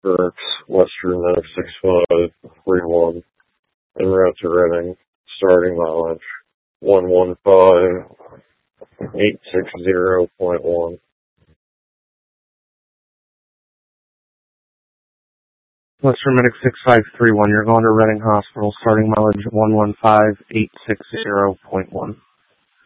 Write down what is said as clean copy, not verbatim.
Burks, Western Medic 6531, en route to Reading, starting mileage 115860.1. Western Medic 6531, you're going to Reading Hospital, starting mileage 115860.1.